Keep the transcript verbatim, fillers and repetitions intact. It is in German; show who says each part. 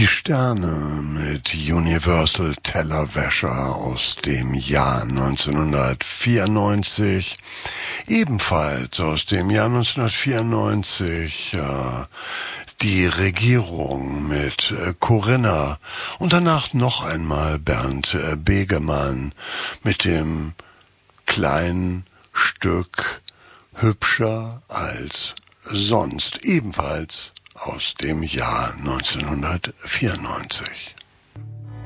Speaker 1: Die Sterne mit Universal Tellerwäscher aus dem Jahr neunzehnhundertvierundneunzig. Ebenfalls aus dem Jahr neunzehnhundertvierundneunzig äh, die Regierung mit äh, Corinna und danach noch einmal Bernd äh, Begemann mit dem kleinen Stück Hübscher als sonst, ebenfalls aus dem Jahr neunzehnhundertvierundneunzig.